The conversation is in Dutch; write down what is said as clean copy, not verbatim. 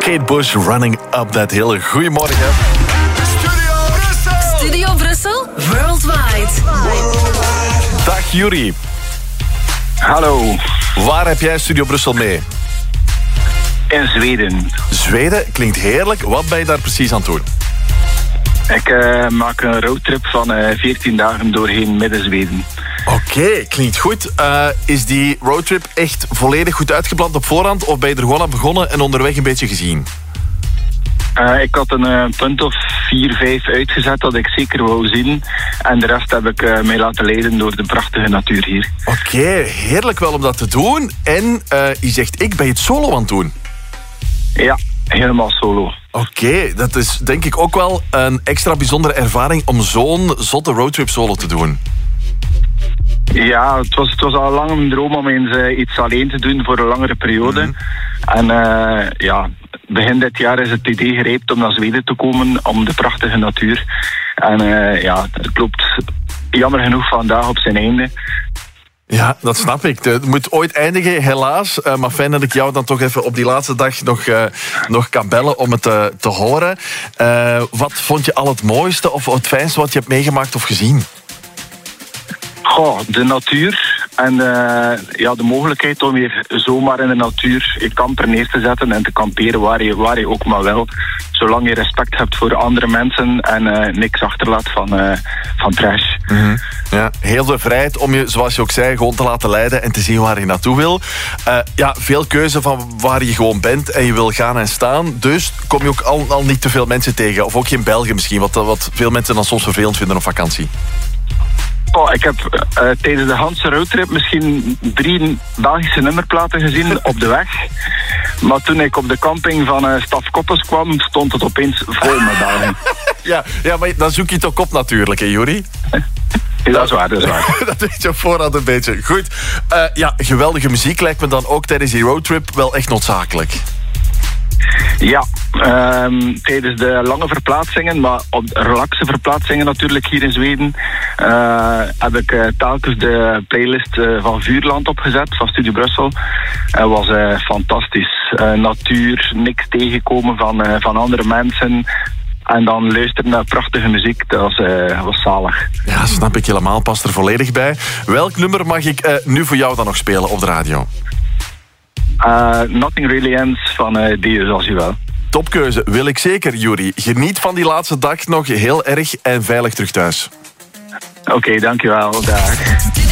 Kate Bush, Running Up That Hill. Goedemorgen. Studio Brussel, worldwide. Dag Yuri. Hallo. Waar heb jij Studio Brussel mee? In Zweden. Zweden, klinkt heerlijk. Wat ben je daar precies aan het doen? Ik maak een roadtrip van 14 dagen doorheen Midden-Zweden. Oké, klinkt goed. Is die roadtrip echt volledig goed uitgepland op voorhand? Of ben je er gewoon aan begonnen en onderweg een beetje gezien? Ik had een punt of 4, 5 uitgezet dat ik zeker wou zien. En de rest heb ik mij laten leiden door de prachtige natuur hier. Oké, heerlijk wel om dat te doen. En je zegt, ik ben het solo aan het doen. Ja, helemaal solo. Oké, dat is denk ik ook wel een extra bijzondere ervaring om zo'n zotte roadtrip solo te doen. Ja, het was al lang een droom om eens iets alleen te doen voor een langere periode. En begin dit jaar is het idee gerijpt om naar Zweden te komen om de prachtige natuur. En het loopt jammer genoeg vandaag op zijn einde. Ja, dat snap ik. Het moet ooit eindigen, helaas. Maar fijn dat ik jou dan toch even op die laatste dag nog kan bellen om het te horen. Wat vond je al het mooiste of het fijnste wat je hebt meegemaakt of gezien? Goh, de natuur en de mogelijkheid om hier zomaar in de natuur je kamper neer te zetten en te kamperen waar je ook maar wil. Zolang je respect hebt voor andere mensen en niks achterlaat van trash. Mm-hmm. Ja, heel veel vrijheid om je, zoals je ook zei, gewoon te laten leiden en te zien waar je naartoe wil. Veel keuze van waar je gewoon bent en je wil gaan en staan. Dus kom je ook al niet te veel mensen tegen. Of ook geen Belgen misschien, wat veel mensen dan soms vervelend vinden op vakantie. Oh, ik heb tijdens de Hanse roadtrip misschien 3 Belgische nummerplaten gezien op de weg. Maar toen ik op de camping van Staf Koppes kwam, stond het opeens vol met Belgen. Ja, maar dan zoek je het ook op natuurlijk, hè, Yuri? Dat is waar. Dat weet je op voorhand een beetje. Goed. Geweldige muziek lijkt me dan ook tijdens die roadtrip wel echt noodzakelijk. Ja, tijdens de lange verplaatsingen, maar op relaxe verplaatsingen natuurlijk hier in Zweden, heb ik telkens de playlist van Vuurland opgezet, van Studio Brussel. Het was fantastisch. Natuur, niks tegenkomen van andere mensen. En dan luisteren naar prachtige muziek, dat was zalig. Ja, snap ik helemaal, past er volledig bij. Welk nummer mag ik nu voor jou dan nog spelen op de radio? Nothing Really Ends van Deus, als je wel. Topkeuze, wil ik zeker, Yuri. Geniet van die laatste dag nog heel erg en veilig terug thuis. Oké, dankjewel. Dag.